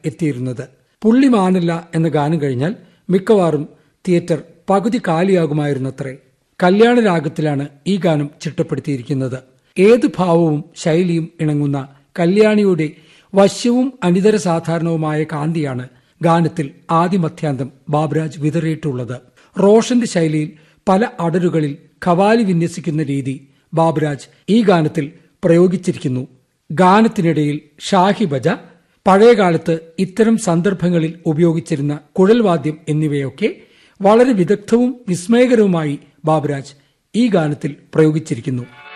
എത്തിയിരുന്നത്. പുള്ളിമാനില്ല എന്ന ഗാനം കഴിഞ്ഞാൽ മിക്കവാറും തിയേറ്റർ പകുതി കാലിയാകുമായിരുന്നത്രേ. കല്യാണ രാഗത്തിലാണ് ഈ ഗാനം ചിട്ടപ്പെടുത്തിയിരിക്കുന്നത്. ഏത് ഭാവവും ശൈലിയും ഇണങ്ങുന്ന കല്യാണിയുടെ വശ്യവും അനിതര സാധാരണവുമായ കാന്തിയാണ് ഗാനത്തിൽ ആദിമധ്യാന്തം ബാബുരാജ് വിതറിയിട്ടുള്ളത്. റോഷന്റെ ശൈലിയിൽ പല അടരുകളിൽ ഖവാലി വിന്യസിക്കുന്ന രീതി ബാബുരാജ് ഈ ഗാനത്തിൽ പ്രയോഗിച്ചിരിക്കുന്നു. ഗാനത്തിനിടയിൽ ഷാഹിബജ, പഴയകാലത്ത് ഇത്തരം സന്ദർഭങ്ങളിൽ ഉപയോഗിച്ചിരുന്ന കുഴൽവാദ്യം എന്നിവയൊക്കെ വളരെ വിദഗ്ധവും വിസ്മയകരവുമായി ബാബുരാജ് ഈ ഗാനത്തിൽ പ്രയോഗിച്ചിരിക്കുന്നു.